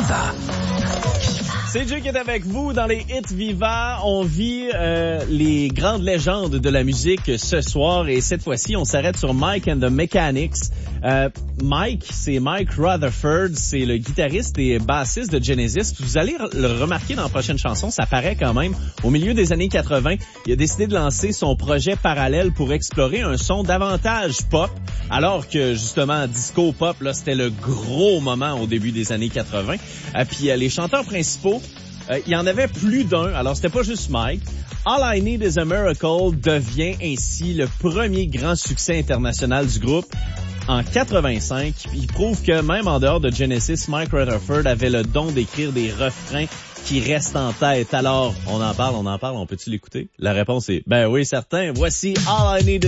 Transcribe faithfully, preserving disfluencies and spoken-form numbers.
Viva. C'est Dieu qui est avec vous dans les hits Viva. On vit euh, les grandes légendes de la musique ce soir et cette fois-ci, on s'arrête sur Mike and the Mechanics. Euh, Mike, c'est Mike Rutherford, c'est le guitariste et bassiste de Genesis. Vous allez le remarquer dans la prochaine chanson, ça paraît quand même. Au milieu des années quatre-vingt, il a décidé de lancer son projet parallèle pour explorer un son davantage pop, alors que justement disco pop, là, c'était le gros moment au début des années quatre-vingt. Euh, puis euh, les chanteurs principaux, Euh, il y en avait plus d'un, alors c'était pas juste Mike. All I Need Is a Miracle devient ainsi le premier grand succès international du groupe en quatre-vingt-cinq. Il prouve que même en dehors de Genesis, Mike Rutherford avait le don d'écrire des refrains qui restent en tête. Alors, on en parle, on en parle, on peut-tu l'écouter? La réponse est, ben oui, certain. Voici All I Need